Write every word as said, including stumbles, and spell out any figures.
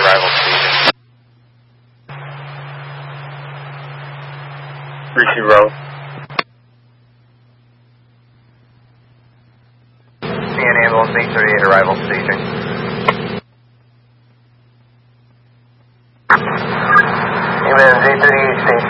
arrival station. Receive row. C N ambulance eight thirty-eight arrival station. Ambulance eight thirty-eight station.